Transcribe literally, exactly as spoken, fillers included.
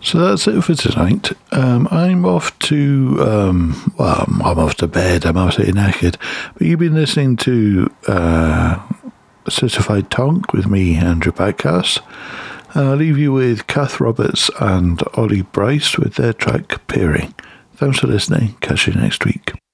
So that's it for tonight. Um, I'm off to, um, well, I'm off to bed. I'm absolutely knackered. But you've been listening to uh, Certified Tonk with me, Andrew Backhouse. And I'll leave you with Kath Roberts and Ollie Bryce with their track Peering. Thanks for listening. Catch you next week.